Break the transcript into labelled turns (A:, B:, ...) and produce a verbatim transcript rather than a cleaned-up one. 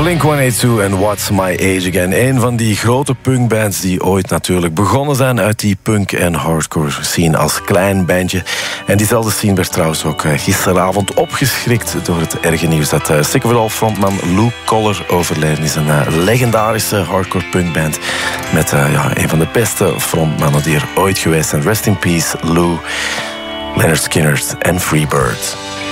A: Blink honderdtweeëntachtig en What's My Age Again. Een van die grote punkbands die ooit natuurlijk begonnen zijn uit die punk- en hardcore scene als klein bandje. En diezelfde scene werd trouwens ook gisteravond opgeschrikt door het erge nieuws dat uh, Sick of It All frontman Lou Koller overleden is. Een uh, legendarische hardcore punkband met uh, ja, een van de beste frontmannen die er ooit geweest zijn. Rest in peace, Lou, Lynyrd Skynyrd en Freebird.